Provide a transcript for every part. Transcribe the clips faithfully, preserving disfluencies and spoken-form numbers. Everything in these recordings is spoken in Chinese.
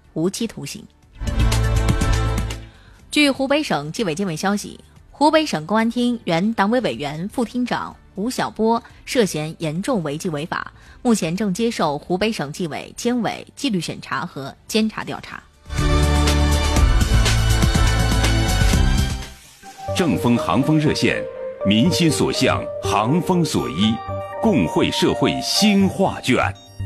无期徒刑。据湖北省纪委监委消息，湖北省公安厅原党委委员、副厅长吴晓波涉嫌严重违纪违法，目前正接受湖北省纪委监委纪律审查和监察调查。 正风航风热线，民心所向，航风所依，共绘社会新画卷。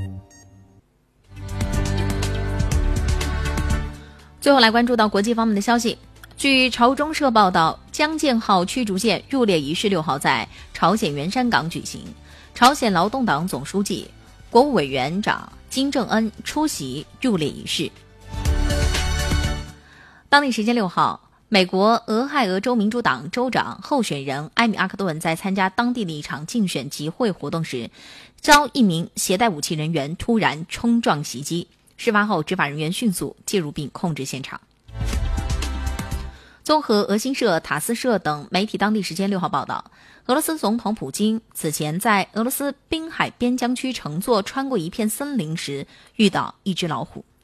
最后来关注到国际方面的消息。据朝中社报道，江建号驱逐舰入列仪式六号在朝鲜元山港举行，朝鲜劳动党总书记、国务委员长金正恩出席入列仪式。当地时间六号，美国俄亥俄州民主党州长候选人埃米·阿克顿在参加当地的一场竞选集会活动时，遭一名携带武器人员突然冲撞袭击。事发后，执法人员迅速介入并控制现场。综合俄新社、塔斯社等媒体当地时间六号报道，俄罗斯总统普京此前在俄罗斯滨海边疆区乘坐穿过一片森林时遇到一只老虎。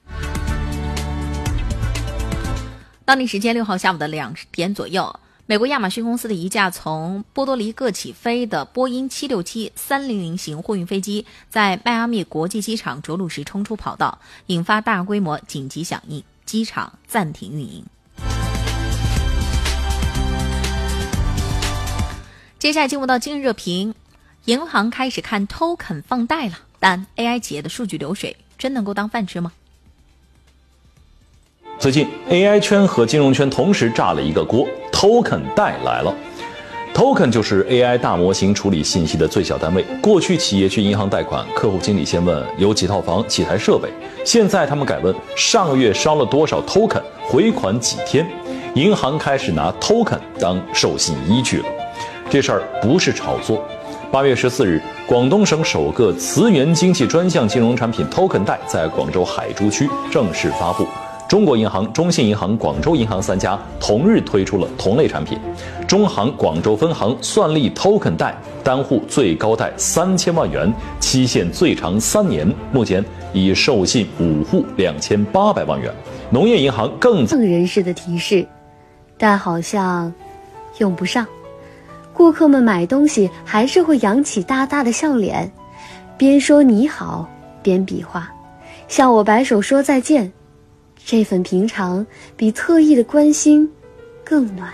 当地时间六号下午的两点左右，美国亚马逊公司的一架从波多黎各起飞的波音七六七 三零零型货运飞机在迈阿密国际机场着陆时冲出跑道，引发大规模紧急响应，机场暂停运营。接下来进入到今日热评，银行开始看 token 放贷了，但 A I 企业的数据流水真能够当饭吃吗？ 最近 A I 圈和金融圈同时炸了一个锅 ，token 贷来了。token 就是 A I 大模型处理信息的最小单位。过去企业去银行贷款，客户经理先问有几套房、几台设备，现在他们改问上个月烧了多少 token， 回款几天。银行开始拿 token 当授信依据了。这事儿不是炒作。八月十四日，广东省首个磁源经济专项金融产品 token 贷在广州海珠区正式发布。中国银行、中信银行、广州银行三家同日推出了同类产品。中行广州分行算力 token 贷，单户最高贷三千万元，期限最长三年，目前已授信五户两千八百万元。农业银行更人士的提示，但好像用不上。顾客们买东西还是会扬起大大的笑脸，边说你好边比划，向我摆手说再见。这份平常比特意的关心更暖。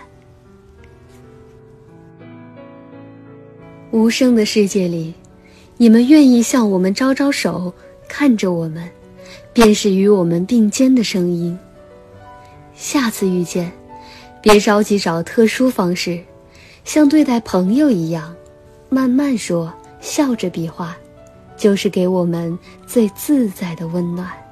无声的世界里，你们愿意向我们招招手，看着我们，便是与我们并肩的声音。下次遇见，别着急找特殊方式，像对待朋友一样，慢慢说，笑着比划，就是给我们最自在的温暖。